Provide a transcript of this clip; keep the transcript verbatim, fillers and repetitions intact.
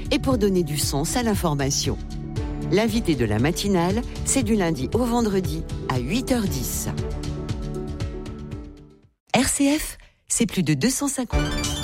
et pour donner du sens à l'information. L'invité de la matinale, c'est du lundi au vendredi à huit heures dix. R C F, c'est plus de deux cent cinquante.